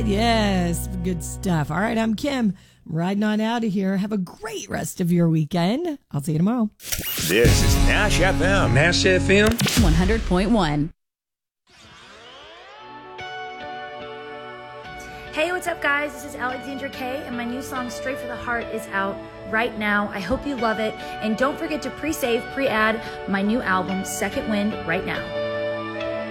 Yes, good stuff. All right, I'm Kim. I'm riding on out of here. Have a great rest of your weekend. I'll see you tomorrow. This is Nash FM. Nash FM 100.1. Hey, what's up, guys? This is Alexandra Kay, and my new song, Straight for the Heart, is out right now. I hope you love it. And don't forget to pre-save, pre-add my new album, Second Wind, right now.